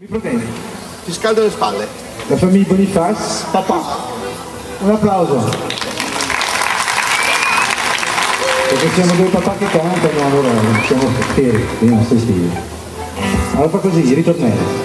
Mi protendi. Ti scaldo le spalle. La famiglia Bonifaz. Papà. Un applauso. Perché siamo due papà che cantano, allora siamo fieri dei nostri stili. Allora fa così, ritornello.